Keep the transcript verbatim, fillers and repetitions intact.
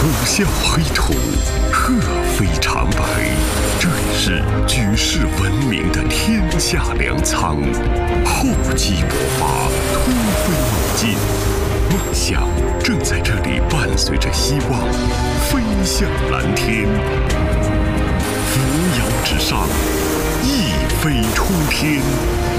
虎啸黑土，鹤飞长白，这里是举世闻名的天下粮仓。厚积薄发，突飞猛进，梦想正在这里伴随着希望飞向蓝天。扶摇直上，一飞冲天。